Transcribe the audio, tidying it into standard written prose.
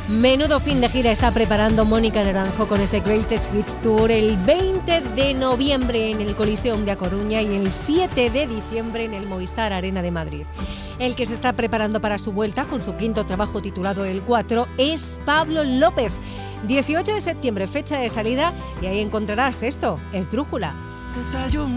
Menudo fin de gira está preparando Mónica Naranjo con ese Greatest Hits Tour el 20 de noviembre en el Coliseum de A Coruña y el 7 de diciembre en el Movistar Arena de Madrid. El que se está preparando para su vuelta con su quinto trabajo titulado El 4 es Pablo López. 18 de septiembre, fecha de salida, y ahí encontrarás esto, Esdrújula. Desayuno.